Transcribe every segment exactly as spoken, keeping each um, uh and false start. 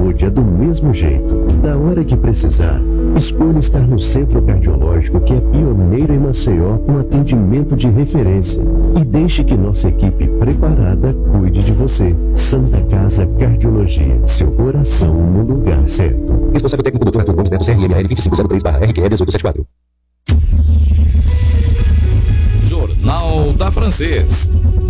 saúde é do mesmo jeito. Na hora que precisar, escolha estar no Centro Cardiológico, que é pioneiro em Maceió, com atendimento de referência. E deixe que nossa equipe preparada cuide de você. Santa Casa Cardiologia, seu coração no lugar certo. Responsável técnico doutor Arthur Gomes Neto, C R M L vinte e cinco zero três barra R Q E dezoito setenta e quatro. Jornal da Francês.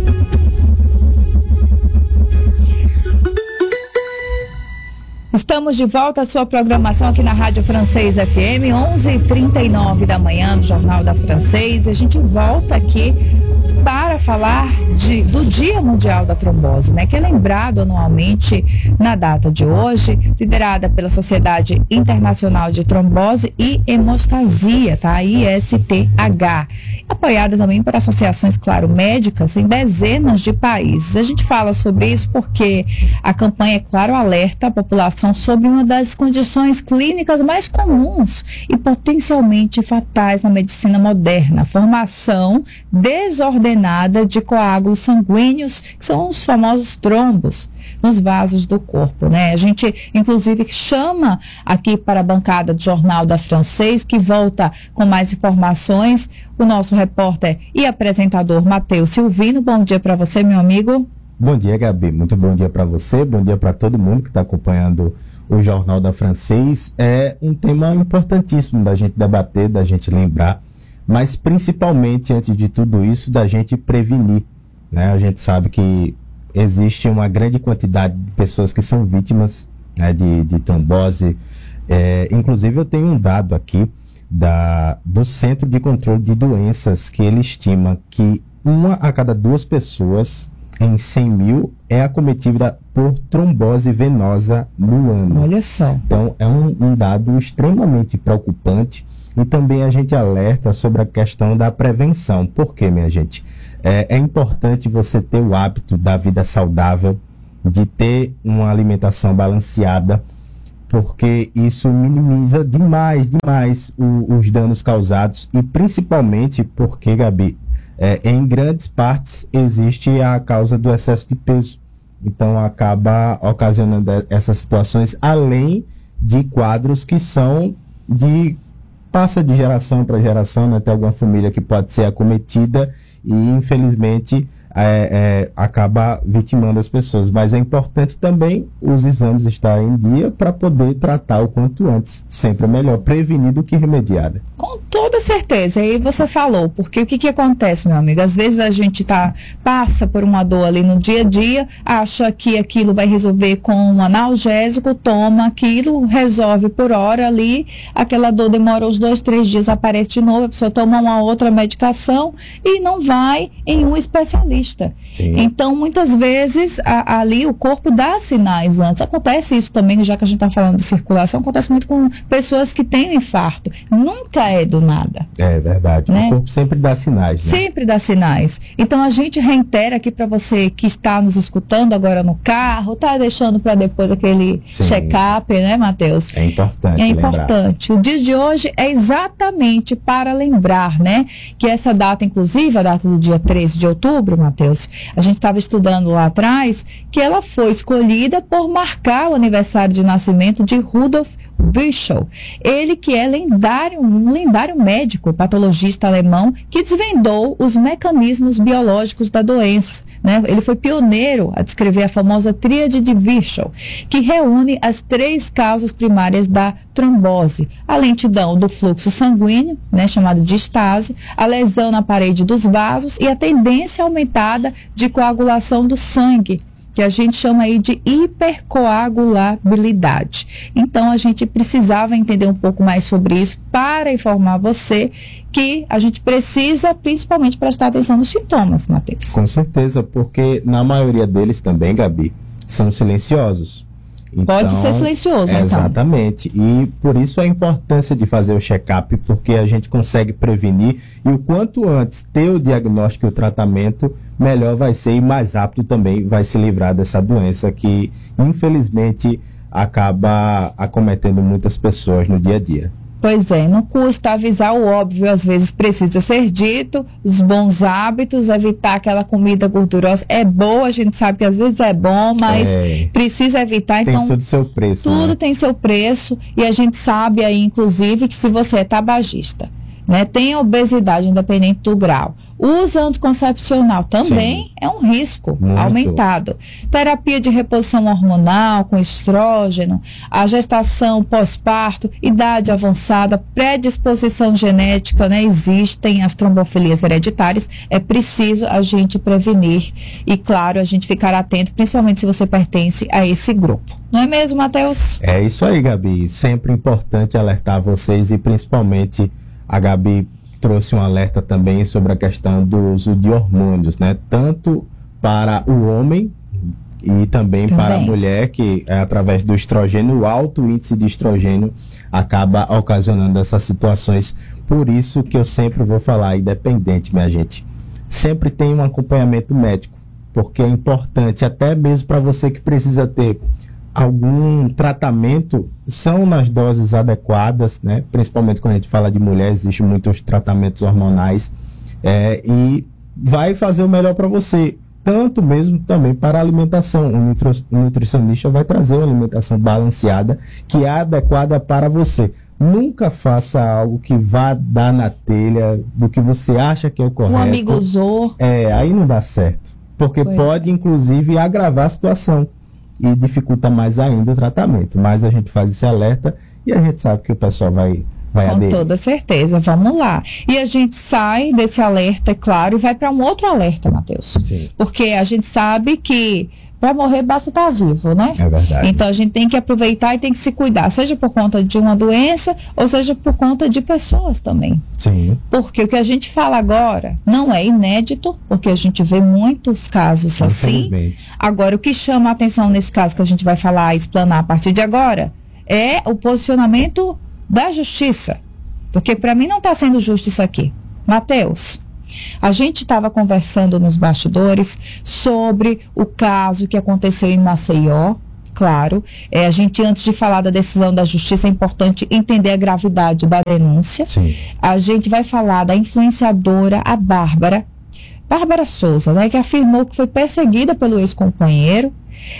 Estamos de volta à sua programação aqui na Rádio Francês F M, onze e trinta e nove da manhã, do Jornal da Francês. A gente volta aqui para falar de, do Dia Mundial da Trombose, né, que é lembrado anualmente na data de hoje, liderada pela Sociedade Internacional de Trombose e Hemostasia, tá? I S T H, apoiada também por associações, claro, médicas em dezenas de países. A gente fala sobre isso porque a campanha, claro, alerta a população sobre uma das condições clínicas mais comuns e potencialmente fatais na medicina moderna, a formação desordenada de coágulos sanguíneos, que são os famosos trombos nos vasos do corpo, né? A gente, inclusive, chama aqui para a bancada do Jornal da Francês, que volta com mais informações, o nosso repórter e apresentador Matheus Silvino. Bom dia para você, meu amigo. Bom dia, Gabi. Muito bom dia para você, bom dia para todo mundo que está acompanhando o Jornal da Francês. É um tema importantíssimo da gente debater, da gente lembrar, mas principalmente, antes de tudo isso, da gente prevenir, né? A gente sabe que existe uma grande quantidade de pessoas que são vítimas, né, de, de trombose. É, inclusive, eu tenho um dado aqui da, do Centro de Controle de Doenças, que ele estima que uma a cada duas pessoas em cem mil é acometida por trombose venosa no ano. Olha só. Então, é um, um dado extremamente preocupante. E também a gente alerta sobre a questão da prevenção. Por quê, minha gente? É, é importante você ter o hábito da vida saudável, de ter uma alimentação balanceada, porque isso minimiza demais, demais o, os danos causados, e principalmente porque, Gabi, é, em grandes partes existe a causa do excesso de peso. Então acaba ocasionando essas situações, além de quadros que são de... passa de geração para geração, né? Tem alguma família que pode ser acometida e, infelizmente, é, é, acaba vitimando as pessoas. Mas é importante também os exames estarem em dia para poder tratar o quanto antes. Sempre é melhor prevenir do que remediar. Com toda certeza. E você falou, porque o que, que acontece, meu amigo? Às vezes a gente tá, passa por uma dor ali no dia a dia, acha que aquilo vai resolver com um analgésico, toma aquilo, resolve por hora ali, aquela dor demora uns dois, três dias, aparece de novo, a pessoa toma uma outra medicação e não vai em um especialista. Sim. Então, muitas vezes, a, ali o corpo dá sinais antes. Acontece isso também, já que a gente está falando de circulação, acontece muito com pessoas que têm infarto. Nunca é do nada. É verdade. Né? O corpo sempre dá sinais. Né? Sempre dá sinais. Então, a gente reitera aqui para você que está nos escutando agora no carro, está deixando para depois aquele check-up, né, Matheus? É importante. É importante. Lembrar. O dia de hoje é exatamente para lembrar, né, que essa data, inclusive, a data do dia treze de outubro, Matheus, a gente estava estudando lá atrás, que ela foi escolhida por marcar o aniversário de nascimento de Rudolf Virchow. Ele que é lendário, um lendário médico, patologista alemão, que desvendou os mecanismos biológicos da doença, né? Ele foi pioneiro a descrever a famosa tríade de Virchow, que reúne as três causas primárias da trombose: a lentidão do fluxo sanguíneo, né, chamado de estase, a lesão na parede dos vasos e a tendência aumentada de coagulação do sangue, que a gente chama aí de hipercoagulabilidade. Então, a gente precisava entender um pouco mais sobre isso para informar você que a gente precisa, principalmente, prestar atenção nos sintomas, Matheus. Com certeza, porque na maioria deles também, Gabi, são silenciosos. Então, pode ser silencioso, então. Exatamente. E por isso a importância de fazer o check-up, porque a gente consegue prevenir, e o quanto antes ter o diagnóstico e o tratamento, melhor vai ser, e mais rápido também vai se livrar dessa doença que, infelizmente, acaba acometendo muitas pessoas no dia a dia. Pois é, não custa avisar o óbvio, às vezes precisa ser dito, os bons hábitos, evitar aquela comida gordurosa. É boa, a gente sabe que às vezes é bom, mas é, precisa evitar. Tem então tudo seu preço. Tudo né? tem seu preço, e a gente sabe aí, inclusive, que se você é tabagista, né, tem obesidade independente do grau, uso anticoncepcional também Sim. é um risco Muito. aumentado. Terapia de reposição hormonal com estrógeno, a gestação pós-parto, idade avançada, predisposição genética, né? Existem as trombofilias hereditárias, é preciso a gente prevenir e, claro, a gente ficar atento, principalmente se você pertence a esse grupo. Não é mesmo, Matheus? É isso aí, Gabi. Sempre importante alertar vocês e principalmente a Gabi trouxe um alerta também sobre a questão do uso de hormônios, né? Tanto para o homem e também, também. para a mulher, que é através do estrogênio, o alto índice de estrogênio acaba ocasionando essas situações. Por isso que eu sempre vou falar, independente, minha gente, sempre tem um acompanhamento médico, porque é importante, até mesmo para você que precisa ter algum tratamento, são nas doses adequadas, né? Principalmente quando a gente fala de mulher, existem muitos tratamentos hormonais, é, e vai fazer o melhor para você, tanto mesmo também para a alimentação. O nutri- nutricionista vai trazer uma alimentação balanceada que é adequada para você. Nunca faça algo que vá dar na telha do que você acha que é o correto. Um amigo usou. É, aí não dá certo, porque pois pode, é. inclusive, agravar a situação e dificulta mais ainda o tratamento. Mas a gente faz esse alerta e a gente sabe que o pessoal vai, vai Com aderir. toda certeza, vamos lá. E a gente sai desse alerta, é claro, e vai para um outro alerta, Matheus. Sim. Porque a gente sabe que para morrer basta estar vivo, né? É verdade. Então a gente tem que aproveitar e tem que se cuidar, seja por conta de uma doença ou seja por conta de pessoas também. Sim. Porque o que a gente fala agora não é inédito, porque a gente vê muitos casos assim. Agora, o que chama a atenção nesse caso que a gente vai falar e explanar a partir de agora é o posicionamento da justiça. Porque para mim não está sendo justo isso aqui. Matheus, a gente estava conversando nos bastidores sobre o caso que aconteceu em Maceió. Claro, é, a gente, antes de falar da decisão da justiça, é importante entender a gravidade da denúncia. Sim. A gente vai falar da influenciadora, a Bárbara, Bárbara Souza, né, que afirmou que foi perseguida pelo ex-companheiro.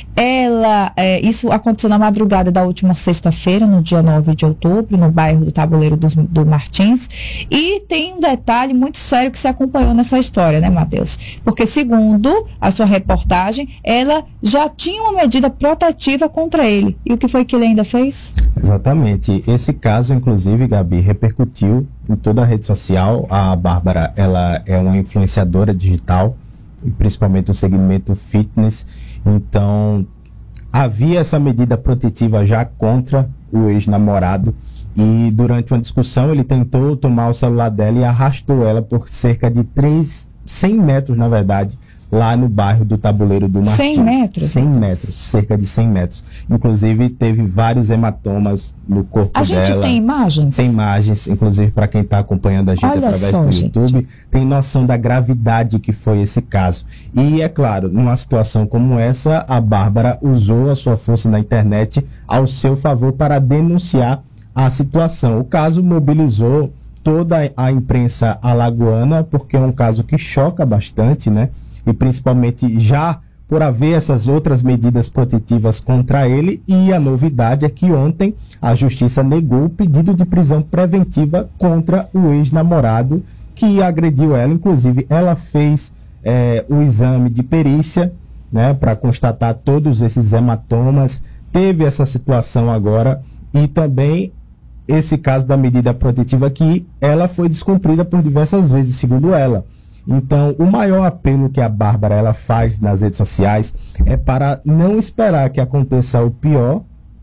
Ela, é, isso aconteceu na madrugada da última sexta-feira, no dia nove de outubro, no bairro do Tabuleiro do, do Martins. E tem um detalhe muito sério que se acompanhou nessa história, né, Matheus? Porque, segundo a sua reportagem, ela já tinha uma medida protetiva contra ele. E o que foi que ele ainda fez? Exatamente. Esse caso, inclusive, Gabi, repercutiu em toda a rede social. A Bárbara, ela é uma influenciadora digital, principalmente no segmento fitness. Então, havia essa medida protetiva já contra o ex-namorado e durante uma discussão ele tentou tomar o celular dela e arrastou ela por cerca de três, cem metros, na verdade, lá no bairro do Tabuleiro do Martins. cem metros? cem metros, cerca de cem metros. Inclusive, teve vários hematomas no corpo a dela. A gente tem imagens? Tem imagens, inclusive, para quem está acompanhando a gente Olha através só, do gente. YouTube, tem noção da gravidade que foi esse caso. E, é claro, numa situação como essa, a Bárbara usou a sua força na internet ao seu favor para denunciar a situação. O caso mobilizou toda a imprensa alagoana, porque é um caso que choca bastante, né? E principalmente já por haver essas outras medidas protetivas contra ele, e a novidade é que ontem a justiça negou o pedido de prisão preventiva contra o ex-namorado que agrediu ela. Inclusive, ela fez é, o exame de perícia, né, para constatar todos esses hematomas, teve essa situação agora, e também esse caso da medida protetiva que ela foi descumprida por diversas vezes, segundo ela. Então, o maior apelo que a Bárbara ela faz nas redes sociais é para não esperar que aconteça o pior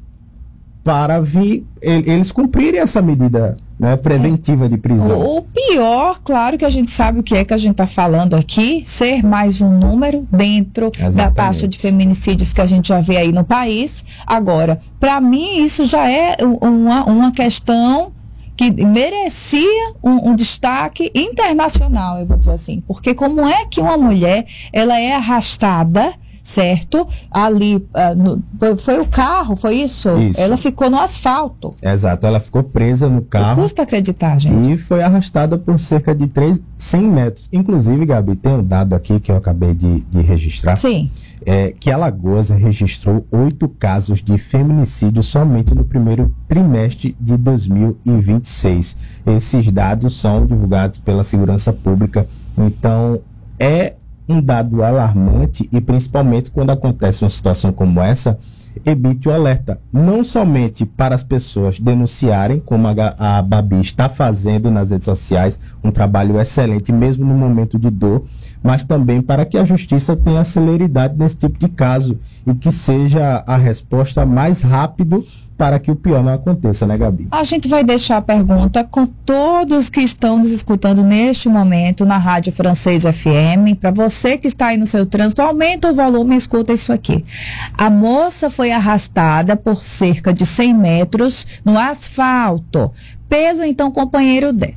para vir, eles cumprirem essa medida, né, preventiva de prisão. O pior, claro que a gente sabe o que é que a gente está falando aqui, ser mais um número dentro Exatamente. Da taxa de feminicídios que a gente já vê aí no país. Agora, para mim, isso já é uma, uma questão que merecia um, um destaque internacional, eu vou dizer assim, porque como é que uma mulher, ela é arrastada certo? Ali, uh, no, foi, foi o carro, foi isso? Isso. Ela ficou no asfalto. Exato, ela ficou presa no carro. Custa acreditar, gente. E foi arrastada por cerca de três, cem metros. Inclusive, Gabi, tem um dado aqui que eu acabei de, de registrar. Sim. É, que Alagoas registrou oito casos de feminicídio somente no primeiro trimestre de dois mil e vinte e seis. Esses dados são divulgados pela Segurança Pública. Então, é um dado alarmante e principalmente quando acontece uma situação como essa, emite o alerta, não somente para as pessoas denunciarem, como a, a Babi está fazendo nas redes sociais, um trabalho excelente, mesmo no momento de dor, mas também para que a justiça tenha celeridade nesse tipo de caso e que seja a resposta mais rápido para que o pior não aconteça, né, Gabi? A gente vai deixar a pergunta com todos que estão nos escutando neste momento na Rádio Francês F M. Para você que está aí no seu trânsito, aumenta o volume e escuta isso aqui. A moça foi arrastada por cerca de cem metros no asfalto pelo então companheiro dela.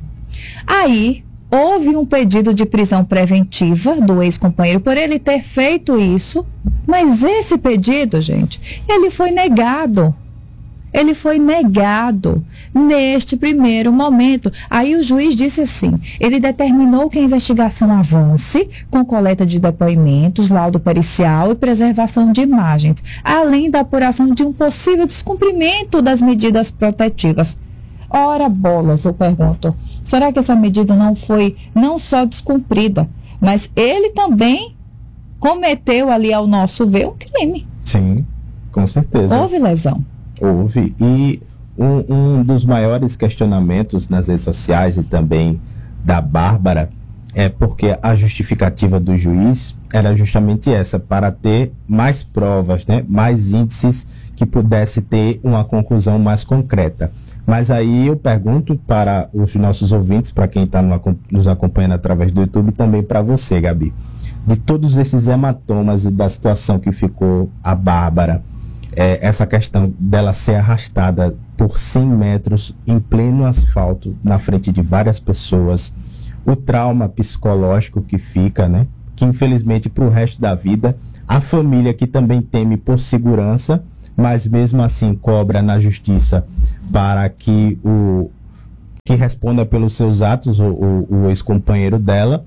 Aí, houve um pedido de prisão preventiva do ex-companheiro por ele ter feito isso, mas esse pedido, gente, ele foi negado. Ele foi negado neste primeiro momento. Aí o juiz disse assim, ele determinou que a investigação avance com coleta de depoimentos, laudo pericial e preservação de imagens, além da apuração de um possível descumprimento das medidas protetivas. Ora bolas, eu pergunto, será que essa medida não foi não só descumprida, mas ele também cometeu ali ao nosso ver um crime? Sim, com certeza. Houve lesão. Houve, e um, um dos maiores questionamentos nas redes sociais e também da Bárbara é porque a justificativa do juiz era justamente essa, para ter mais provas, né, mais índices que pudesse ter uma conclusão mais concreta. Mas aí eu pergunto para os nossos ouvintes, para quem está nos acompanhando através do YouTube, e também para você, Gabi, de todos esses hematomas e da situação que ficou a Bárbara, É, essa questão dela ser arrastada por cem metros em pleno asfalto, na frente de várias pessoas, o trauma psicológico que fica, né? Que infelizmente para o resto da vida, a família que também teme por segurança, mas mesmo assim cobra na justiça para que o que responda pelos seus atos, o, o, o ex-companheiro dela.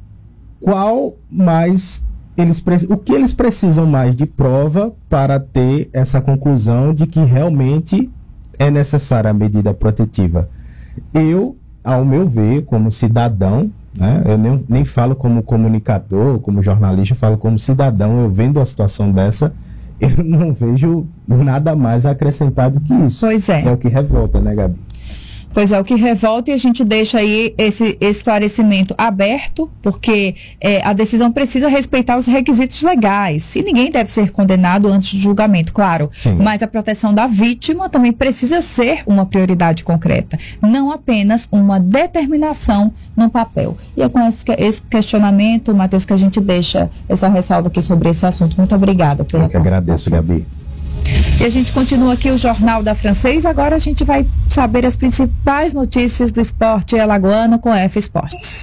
Qual mais... Eles, o que eles precisam mais de prova para ter essa conclusão de que realmente é necessária a medida protetiva? Eu, ao meu ver, como cidadão, né, eu nem, nem falo como comunicador, como jornalista, eu falo como cidadão, eu vendo a situação dessa, eu não vejo nada mais acrescentado que isso. Pois é. É o que revolta, né, Gabi? Pois é, o que revolta, e a gente deixa aí esse esclarecimento aberto, porque é, a decisão precisa respeitar os requisitos legais. E ninguém deve ser condenado antes do julgamento, claro. Sim. Mas a proteção da vítima também precisa ser uma prioridade concreta, não apenas uma determinação no papel. E é com esse, esse questionamento, Matheus, que a gente deixa essa ressalva aqui sobre esse assunto. Muito obrigada pela Eu que agradeço, Gabi. E a gente continua aqui o Jornal da Francês. Agora a gente vai saber as principais notícias do esporte alagoano com F Esportes.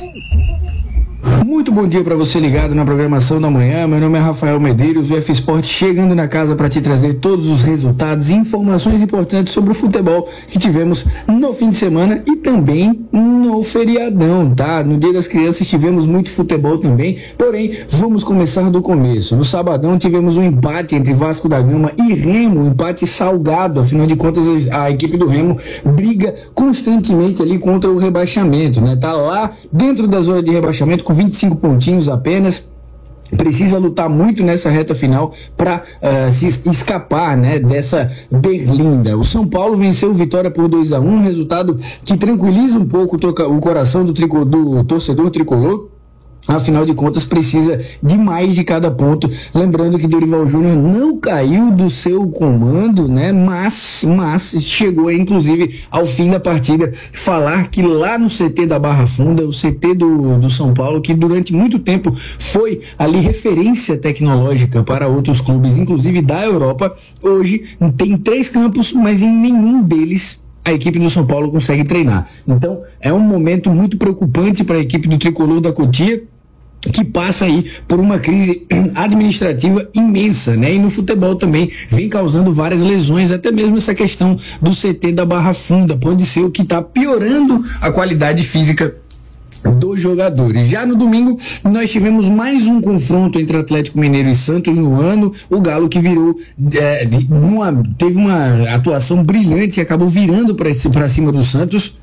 Muito bom dia para você ligado na programação da manhã. Meu nome é Rafael Medeiros, o F Esporte chegando na casa para te trazer todos os resultados e informações importantes sobre o futebol que tivemos no fim de semana e também no feriadão, tá? No Dia das Crianças tivemos muito futebol também, porém vamos começar do começo. No sabadão tivemos um empate entre Vasco da Gama e Remo, um empate salgado, afinal de contas a equipe do Remo briga constantemente ali contra o rebaixamento, né? Tá lá dentro da zona de rebaixamento com vinte e cinco pontinhos apenas, precisa lutar muito nessa reta final para uh, se escapar, né, dessa berlinda. O São Paulo venceu Vitória por dois a um, um resultado que tranquiliza um pouco o coração do, trico, do torcedor tricolor. Afinal de contas, precisa de mais de cada ponto. Lembrando que Dorival Júnior não caiu do seu comando, né? Mas, mas chegou, inclusive, ao fim da partida, falar que lá no C T da Barra Funda, o C T do, do São Paulo, que durante muito tempo foi ali referência tecnológica para outros clubes, inclusive da Europa, hoje tem três campos, mas em nenhum deles a equipe do São Paulo consegue treinar. Então, é um momento muito preocupante para a equipe do Tricolor da Cotia, que passa aí por uma crise administrativa imensa, né? E no futebol também vem causando várias lesões, até mesmo essa questão do C T da Barra Funda pode ser o que está piorando a qualidade física dos jogadores. Já no domingo nós tivemos mais um confronto entre Atlético Mineiro e Santos no ano, o Galo que virou é, de uma, teve uma atuação brilhante e acabou virando para cima do Santos.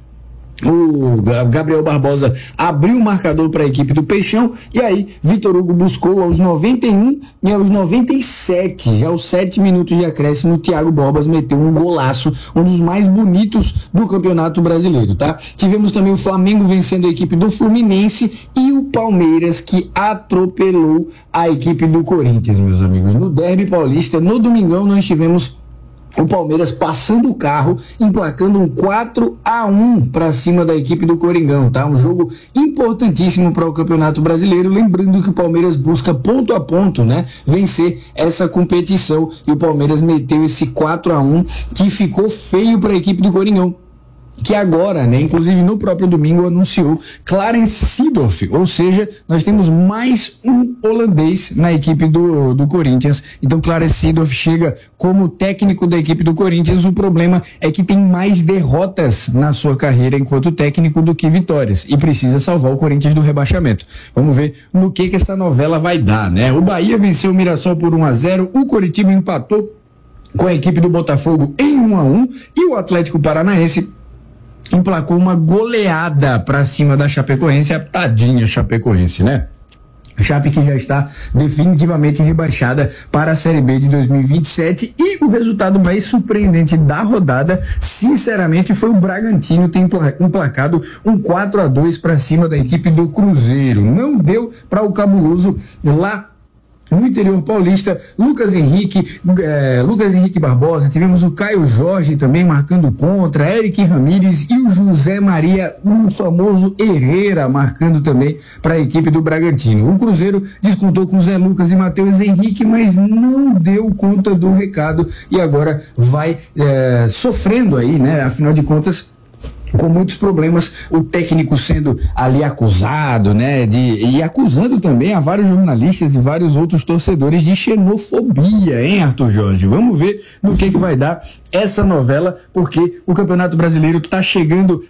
O Gabriel Barbosa abriu o marcador para a equipe do Peixão e aí Vitor Hugo buscou aos noventa e um e aos noventa e sete, já aos sete minutos de acréscimo, o Thiago Borbas meteu um golaço, um dos mais bonitos do Campeonato Brasileiro, tá? Tivemos também o Flamengo vencendo a equipe do Fluminense e o Palmeiras que atropelou a equipe do Corinthians, meus amigos. No Derby Paulista, no domingão, nós tivemos o Palmeiras passando o carro, emplacando um quatro a um para cima da equipe do Coringão, tá? Um jogo importantíssimo para o Campeonato Brasileiro, lembrando que o Palmeiras busca ponto a ponto, né? Vencer essa competição e o Palmeiras meteu esse quatro a um que ficou feio para a equipe do Coringão, que agora, né, inclusive no próprio domingo, anunciou Clarence Seedorf, ou seja, nós temos mais um holandês na equipe do, do Corinthians. Então Clarence Seedorf chega como técnico da equipe do Corinthians. O problema é que tem mais derrotas na sua carreira enquanto técnico do que vitórias e precisa salvar o Corinthians do rebaixamento. Vamos ver no que que essa novela vai dar, né? O Bahia venceu o Mirassol por um a zero, o Coritiba empatou com a equipe do Botafogo em um a um e o Atlético Paranaense emplacou uma goleada para cima da Chapecoense, a tadinha Chapecoense, né? Chape que já está definitivamente rebaixada para a Série B de dois mil e vinte e sete e o resultado mais surpreendente da rodada, sinceramente, foi o Bragantino ter emplacado um quatro a dois para cima da equipe do Cruzeiro. Não deu para o cabuloso lá no interior paulista. Lucas Henrique, eh, Lucas Henrique Barbosa, tivemos o Caio Jorge também marcando contra, Eric Ramírez e o José Maria, o famoso Herrera, marcando também para a equipe do Bragantino. O Cruzeiro descontou com Zé Lucas e Matheus Henrique, mas não deu conta do recado e agora vai eh, sofrendo aí, né? Afinal de contas, com muitos problemas, o técnico sendo ali acusado, né, de, e acusando também a vários jornalistas e vários outros torcedores de xenofobia, hein, Arthur Jorge? Vamos ver no que que vai dar essa novela, porque o Campeonato Brasileiro está chegando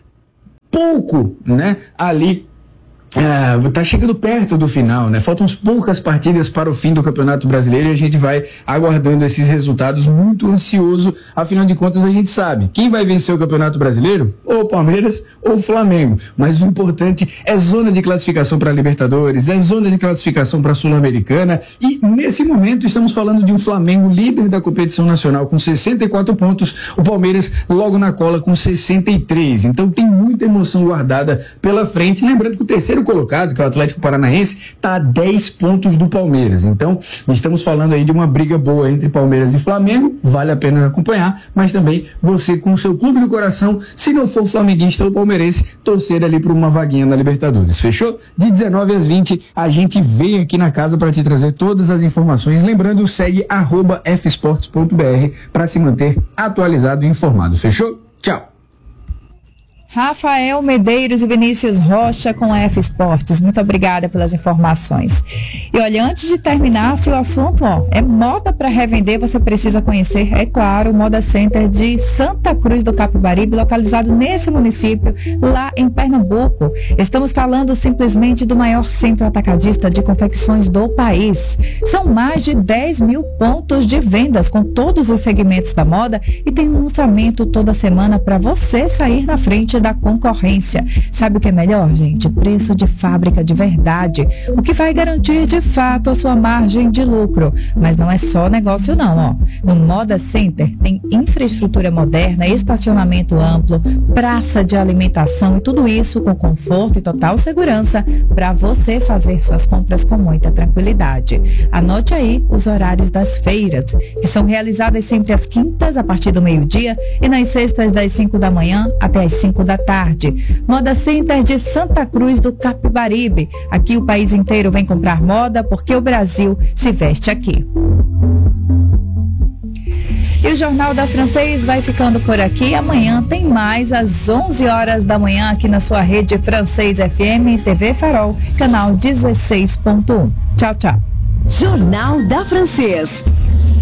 pouco, né, ali. É, tá chegando perto do final, né? Faltam poucas partidas para o fim do Campeonato Brasileiro e a gente vai aguardando esses resultados muito ansioso. Afinal de contas, a gente sabe quem vai vencer o Campeonato Brasileiro, ou o Palmeiras ou o Flamengo, mas o importante é zona de classificação para a Libertadores, é zona de classificação para a Sul-Americana e nesse momento estamos falando de um Flamengo líder da competição nacional com sessenta e quatro pontos, o Palmeiras logo na cola com sessenta e três, então tem muita emoção guardada pela frente, lembrando que o terceiro colocado, que é o Atlético Paranaense, está a dez pontos do Palmeiras. Então, estamos falando aí de uma briga boa entre Palmeiras e Flamengo, vale a pena acompanhar, mas também você com o seu clube do coração, se não for flamenguista ou palmeirense, torcer ali para uma vaguinha na Libertadores. Fechou? De dezenove às vinte, a gente vem aqui na casa para te trazer todas as informações. Lembrando, segue arroba f sports ponto b r para se manter atualizado e informado. Fechou? Tchau! Rafael Medeiros e Vinícius Rocha com a F Esportes. Muito obrigada pelas informações. E olha, antes de terminar, se o assunto ó, é moda para revender, você precisa conhecer, é claro, o Moda Center de Santa Cruz do Capibaribe, localizado nesse município, lá em Pernambuco. Estamos falando simplesmente do maior centro atacadista de confecções do país. São mais de dez mil pontos de vendas com todos os segmentos da moda e tem um lançamento toda semana para você sair na frente da concorrência. Sabe o que é melhor, gente? Preço de fábrica de verdade, o que vai garantir de fato a sua margem de lucro. Mas não é só negócio não, ó. No Moda Center tem infraestrutura moderna, estacionamento amplo, praça de alimentação e tudo isso com conforto e total segurança para você fazer suas compras com muita tranquilidade. Anote aí os horários das feiras, que são realizadas sempre às quintas a partir do meio-dia e nas sextas das cinco da manhã até às cinco da tarde. Moda Center de Santa Cruz do Capibaribe. Aqui o país inteiro vem comprar moda porque o Brasil se veste aqui. E o Jornal da Francês vai ficando por aqui. Amanhã tem mais às onze horas da manhã aqui na sua rede Francês F M, T V Farol, canal dezesseis ponto um. Tchau, tchau. Jornal da Francês.